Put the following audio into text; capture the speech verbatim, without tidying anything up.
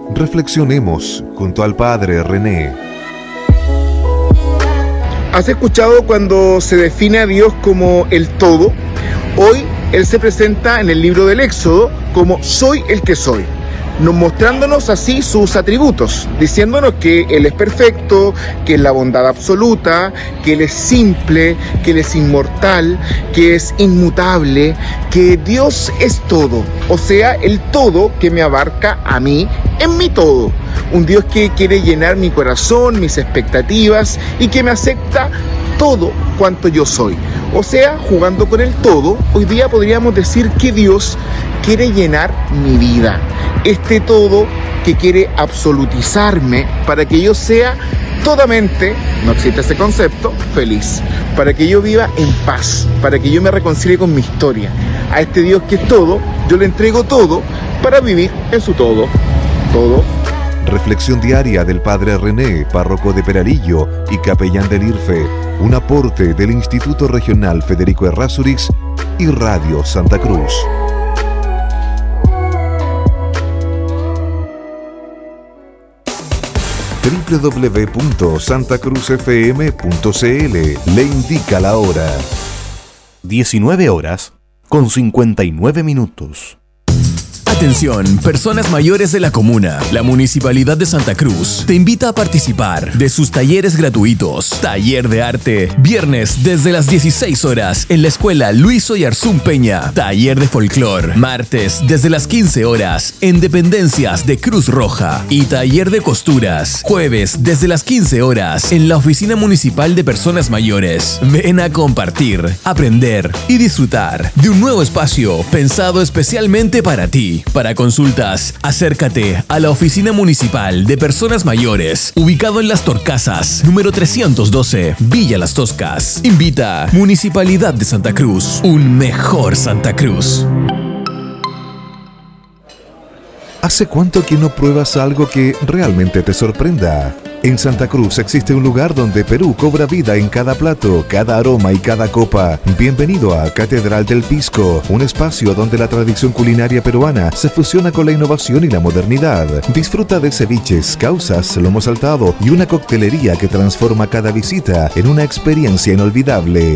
Reflexionemos junto al Padre René. ¿Has escuchado cuando se define a Dios como el todo? Hoy Él se presenta en el libro del Éxodo como soy el que soy, nos mostrándonos así sus atributos, diciéndonos que Él es perfecto, que es la bondad absoluta, que Él es simple, que Él es inmortal, que es inmutable, que Dios es todo, o sea, el todo que me abarca a mí en mi todo. Un Dios que quiere llenar mi corazón, mis expectativas y que me acepta todo cuanto yo soy. O sea, jugando con el todo, hoy día podríamos decir que Dios quiere llenar mi vida. Este todo que quiere absolutizarme para que yo sea totalmente, no existe ese concepto, feliz. Para que yo viva en paz, para que yo me reconcilie con mi historia. A este Dios que es todo, yo le entrego todo para vivir en su todo. Todo. Reflexión diaria del Padre René, párroco de Peralillo y capellán del IRFE. Un aporte del Instituto Regional Federico Errázuriz y Radio Santa Cruz. doble u doble u doble u punto santa cruz f m punto c l le indica la hora. diecinueve horas con cincuenta y nueve minutos. Atención, personas mayores de la comuna. La Municipalidad de Santa Cruz te invita a participar de sus talleres gratuitos. Taller de arte, viernes desde las dieciséis horas en la Escuela Luis Oyarzún Peña. Taller de folclor, martes desde las quince horas en Dependencias de Cruz Roja. Y taller de costuras, jueves desde las quince horas en la Oficina Municipal de Personas Mayores. Ven a compartir, aprender y disfrutar de un nuevo espacio pensado especialmente para ti. Para consultas, acércate a la Oficina Municipal de Personas Mayores, ubicado en Las Torcasas, número trescientos doce, Villa Las Toscas. Invita Municipalidad de Santa Cruz, un mejor Santa Cruz. ¿Hace cuánto que no pruebas algo que realmente te sorprenda? En Santa Cruz existe un lugar donde Perú cobra vida en cada plato, cada aroma y cada copa. Bienvenido a Catedral del Pisco, un espacio donde la tradición culinaria peruana se fusiona con la innovación y la modernidad. Disfruta de ceviches, causas, lomo saltado y una coctelería que transforma cada visita en una experiencia inolvidable.